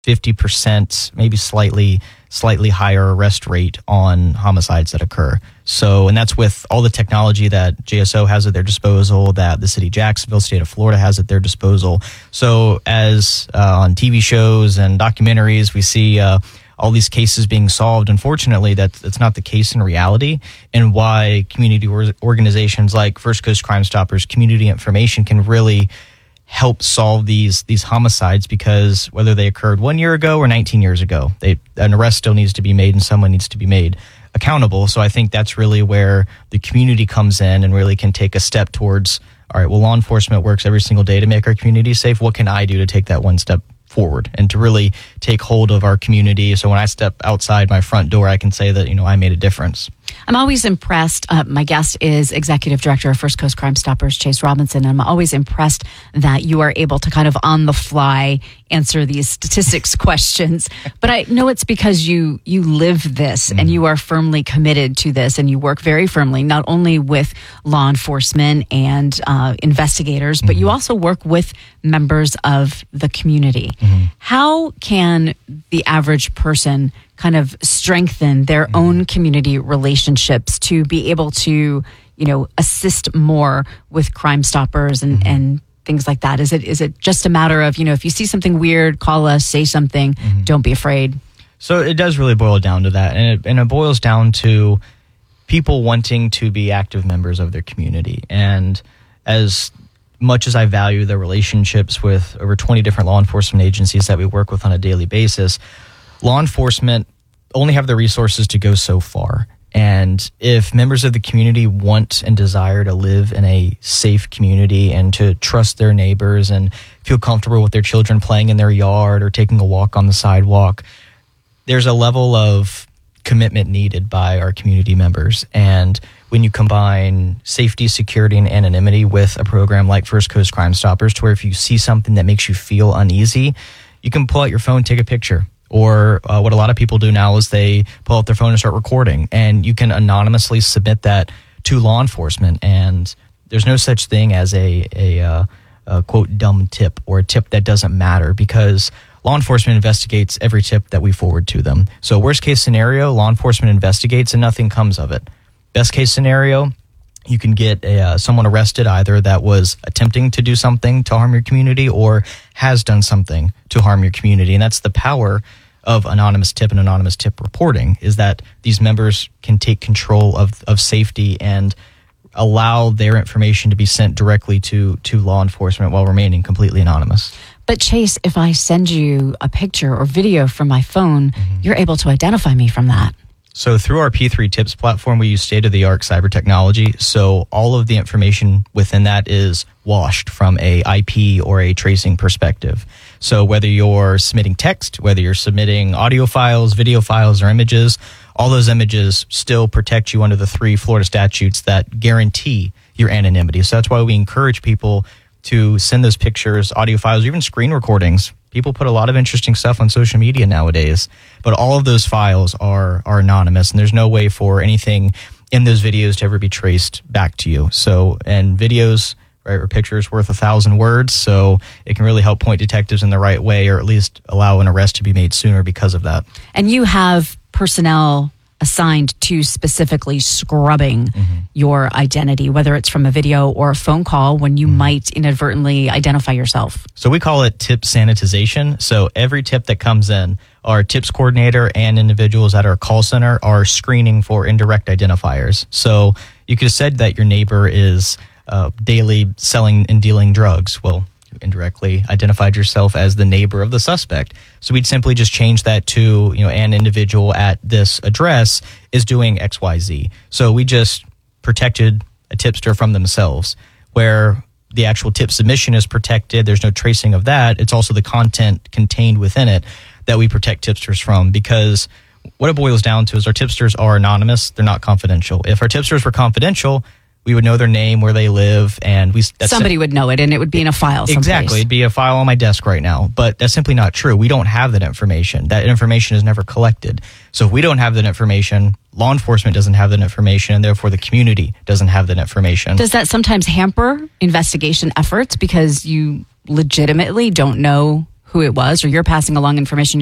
50%, maybe slightly higher arrest rate on homicides that occur. So, and that's with all the technology that JSO has at their disposal, that the city of Jacksonville, state of Florida has at their disposal. So as on TV shows and documentaries, we see all these cases being solved. Unfortunately, that's not the case in reality, and why community organizations like First Coast Crime Stoppers, Community Information can really help solve these homicides, because whether they occurred 1 year ago or 19 years ago, an arrest still needs to be made and someone needs to be made accountable. So I think that's really where the community comes in and really can take a step towards, all right, well, law enforcement works every single day to make our community safe. What can I do to take that one step forward and to really take hold of our community? So when I step outside my front door, I can say that, I made a difference. I'm always impressed. My guest is Executive Director of First Coast Crime Stoppers, Chase Robinson. And I'm always impressed that you are able to kind of on the fly answer these statistics questions. But I know it's because you live this and you are firmly committed to this, and you work very firmly, not only with law enforcement and investigators, but you also work with members of the community. How can the average person kind of strengthen their own community relationships to be able to, assist more with Crime Stoppers and things like that? Is it just a matter of, if you see something weird, call us, say something, don't be afraid? So it does really boil down to that. And it boils down to people wanting to be active members of their community. And as much as I value the relationships with over 20 different law enforcement agencies that we work with on a daily basis, law enforcement only have the resources to go so far. And if members of the community want and desire to live in a safe community and to trust their neighbors and feel comfortable with their children playing in their yard or taking a walk on the sidewalk, there's a level of commitment needed by our community members. And when you combine safety, security, and anonymity with a program like First Coast Crime Stoppers, to where if you see something that makes you feel uneasy, you can pull out your phone, take a picture. Or what a lot of people do now is they pull out their phone and start recording, and you can anonymously submit that to law enforcement. And there's no such thing as a quote dumb tip or a tip that doesn't matter, because law enforcement investigates every tip that we forward to them. So worst case scenario, law enforcement investigates and nothing comes of it. Best case scenario, you can get someone arrested either that was attempting to do something to harm your community or has done something to harm your community. And that's the power of anonymous tip and anonymous tip reporting, is that these members can take control of safety and allow their information to be sent directly to law enforcement while remaining completely anonymous. But Chase, if I send you a picture or video from my phone, you're able to identify me from that. So through our P3 Tips platform, we use state-of-the-art cyber technology. So all of the information within that is washed from a IP or a tracing perspective. So whether you're submitting text, whether you're submitting audio files, video files, or images, all those images still protect you under the 3 Florida statutes that guarantee your anonymity. So that's why we encourage people to send those pictures, audio files, or even screen recordings. People put a lot of interesting stuff on social media nowadays, but all of those files are anonymous, and there's no way for anything in those videos to ever be traced back to you. So, and videos, right, or pictures worth 1,000 words, so it can really help point detectives in the right way, or at least allow an arrest to be made sooner because of that. And you have personnel assigned to specifically scrubbing your identity, whether it's from a video or a phone call when you might inadvertently identify yourself. So we call it tip sanitization. So every tip that comes in, our tips coordinator and individuals at our call center are screening for indirect identifiers. So you could have said that your neighbor is daily selling and dealing drugs. Well, you indirectly identified yourself as the neighbor of the suspect. So we'd simply just change that to, an individual at this address is doing XYZ. So we just protected a tipster from themselves, where the actual tip submission is protected. There's no tracing of that. It's also the content contained within it that we protect tipsters from, because what it boils down to is our tipsters are anonymous. They're not confidential. If our tipsters were confidential, we would know their name, where they live, and somebody would know it, and it would be in a file someplace. Exactly. It'd be a file on my desk right now, but that's simply not true. We don't have that information. That information is never collected. So if we don't have that information, law enforcement doesn't have that information, and therefore the community doesn't have that information. Does that sometimes hamper investigation efforts because you legitimately don't know who it was, or you're passing along information